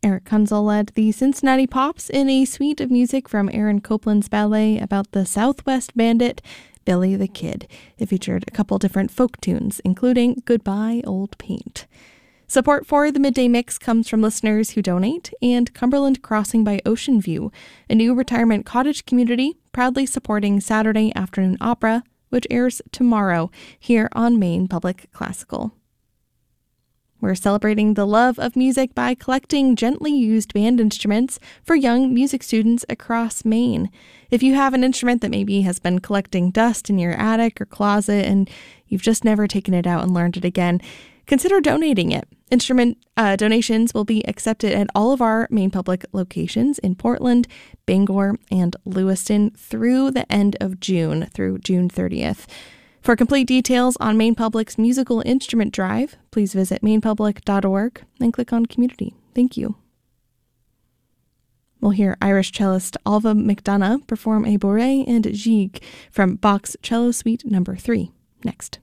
Eric Kunzel led the Cincinnati Pops in a suite of music from Aaron Copland's ballet about the Southwest bandit, Billy the Kid. It featured a couple different folk tunes, including Goodbye Old Paint. Support for the Midday Mix comes from listeners who donate, and Cumberland Crossing by Ocean View, a new retirement cottage community proudly supporting Saturday Afternoon Opera, which airs tomorrow here on Maine Public Classical. We're celebrating the love of music by collecting gently used band instruments for young music students across Maine. If you have an instrument that maybe has been collecting dust in your attic or closet and you've just never taken it out and learned it again, consider donating it. Instrument donations will be accepted at all of our Maine Public locations in Portland, Bangor, and Lewiston through the end of June, through June 30th. For complete details on Maine Public's musical instrument drive, please visit mainepublic.org and click on Community. Thank you. We'll hear Irish cellist Alva McDonough perform a Bourrée and Gigue from Bach's Cello Suite No. 3 next.